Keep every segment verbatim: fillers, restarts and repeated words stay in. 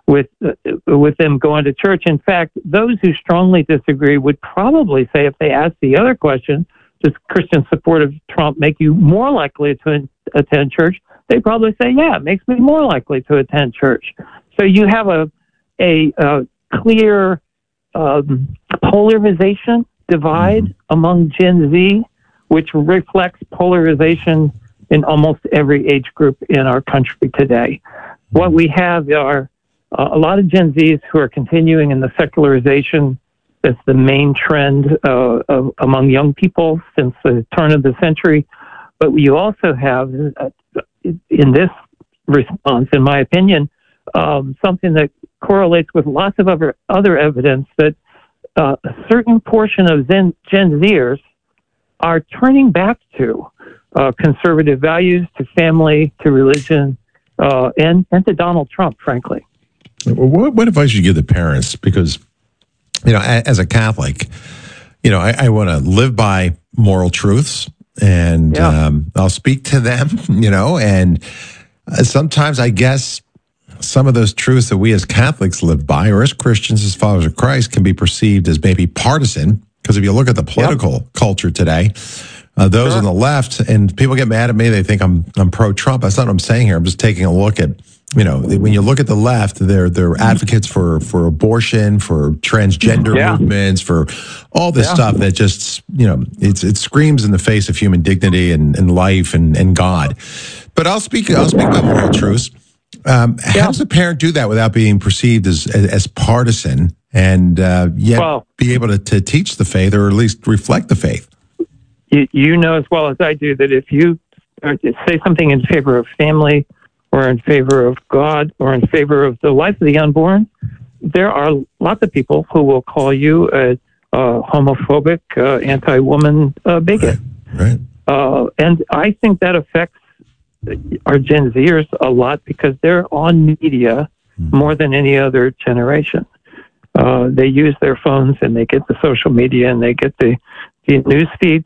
with uh, with them going to church. In fact, those who strongly disagree would probably say, if they asked the other question, does Christian support of Trump make you more likely to attend church? They'd probably say, yeah, it makes me more likely to attend church. So you have a a, a clear um, polarization divide mm-hmm. among Gen Z, which reflects polarization in almost every age group in our country today. What we have are uh, a lot of Gen Zs who are continuing in the secularization that's the main trend uh, of, among young people since the turn of the century. But you also have, uh, in this response, in my opinion, um, something that correlates with lots of other, other evidence that uh, a certain portion of Gen, Gen Zers are turning back to uh, conservative values, to family, to religion, uh, and, and to Donald Trump, frankly. What, what advice would you give the parents? Because, you know, as a Catholic, you know, I, I want to live by moral truths, and yeah. um, I'll speak to them, you know, and uh, sometimes I guess some of those truths that we as Catholics live by, or as Christians, as followers of Christ, can be perceived as maybe partisan. Because if you look at the political yep. culture today, uh, those sure. on the left, and people get mad at me, they think I'm I'm pro-Trump. That's not what I'm saying here. I'm just taking a look at, you know, when you look at the left, they're they're advocates for for abortion, for transgender yeah. movements, for all this yeah. stuff that just, you know, it's it screams in the face of human dignity and, and life and, and God. But I'll speak I'll speak about moral truths. Um, yeah. How does a parent do that without being perceived as as, as partisan, and uh, yet well, be able to, to teach the faith, or at least reflect the faith? You, you know as well as I do that if you say something in favor of family, or in favor of God, or in favor of the life of the unborn, there are lots of people who will call you a, a homophobic, uh, anti-woman uh, bigot. Right. right. Uh, and I think that affects our Gen Zers a lot because they're on media more than any other generation. Uh, they use their phones and they get the social media and they get the, the news feeds.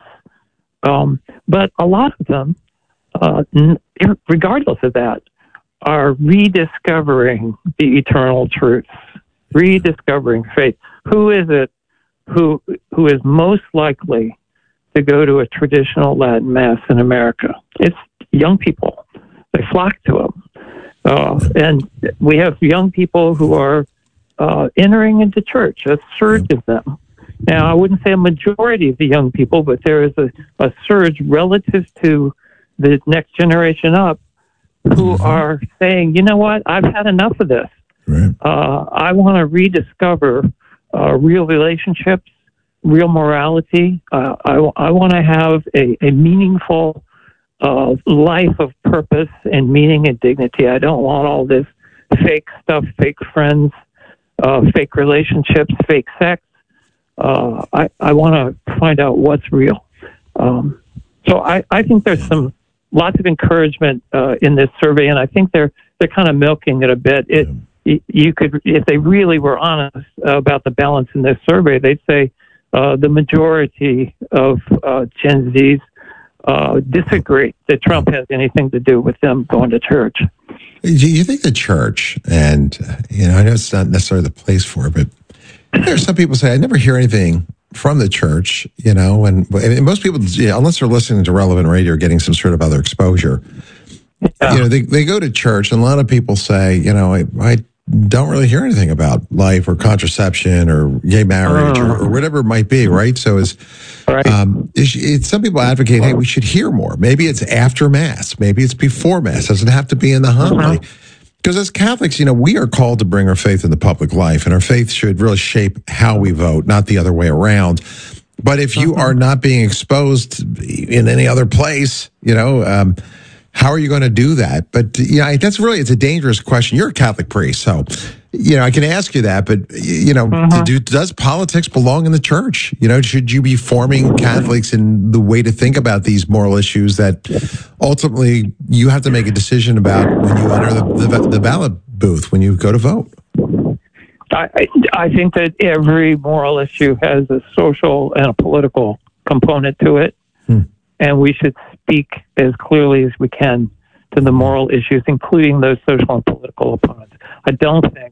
Um, but a lot of them, uh, n- regardless of that, are rediscovering the eternal truths, rediscovering faith. Who is it who who is most likely to go to a traditional Latin Mass in America? It's young people. They flock to them. Uh, and we have young people who are uh, entering into church, a surge of them. Now, I wouldn't say a majority of the young people, but there is a, a surge relative to the next generation up who mm-hmm. are saying, you know what, I've had enough of this. Right. Uh, I want to rediscover uh, real relationships, real morality. Uh, I, I want to have a, a meaningful uh, life of purpose and meaning and dignity. I don't want all this fake stuff, fake friends, uh, fake relationships, fake sex. Uh, I, I want to find out what's real. Um, so I, I think there's some lots of encouragement uh, in this survey, and I think they're they're kind of milking it a bit. It yeah. you could, if they really were honest about the balance in this survey, they'd say uh, the majority of uh, Gen Zs uh, disagree that Trump has anything to do with them going to church. Do you think the church, and you know, I know it's not necessarily the place for it, but there are some people say, I never hear anything from the church, you know, and, and most people, you know, unless they're listening to relevant radio or getting some sort of other exposure, yeah. you know, they, they go to church, and a lot of people say, you know, I, I don't really hear anything about life or contraception or gay marriage uh, or, or whatever it might be, right? So is, right. Um, is, it's, some people advocate, hey, we should hear more. Maybe it's after Mass. Maybe it's before Mass. It doesn't have to be in the homily. Uh-huh. Because as Catholics, you know, we are called to bring our faith into public life, and our faith should really shape how we vote, not the other way around. But if you are not being exposed in any other place, you know, um, how are you going to do that? But, yeah, you know, that's really, it's a dangerous question. You're a Catholic priest, so, you know, I can ask you that, but, you know, uh-huh. do, does politics belong in the church? You know, should you be forming Catholics in the way to think about these moral issues that ultimately you have to make a decision about when you enter the, the, the ballot booth, when you go to vote? I, I think that every moral issue has a social and a political component to it, hmm. and we should speak as clearly as we can to the moral issues, including those social and political opponents. I don't think